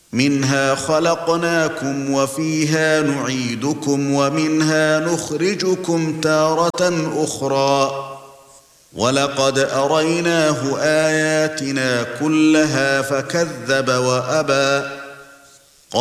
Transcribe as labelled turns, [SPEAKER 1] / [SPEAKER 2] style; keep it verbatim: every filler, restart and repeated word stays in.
[SPEAKER 1] منها خلقناكم وفيها نعيدكم ومنها نخرجكم تارة أخرى ولقد أريناه آياتنا كلها فكذب وأبى